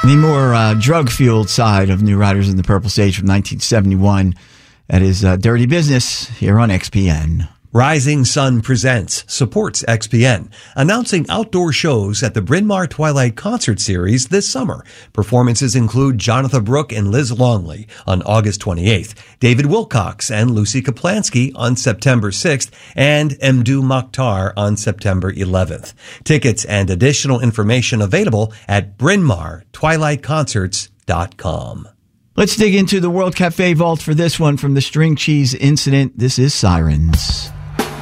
The more drug-fueled side of New Riders in the Purple Sage from 1971. That is Dirty Business here on XPN. Rising Sun Presents supports XPN, announcing outdoor shows at the Bryn Mawr Twilight Concert Series this summer. Performances include Jonathan Brooke and Liz Longley on August 28th, David Wilcox and Lucy Kaplansky on September 6th, and Mdu Mokhtar on September 11th. Tickets and additional information available at brynmartwilightconcerts.com. Let's dig into the World Cafe Vault for this one from the String Cheese Incident. This is Sirens.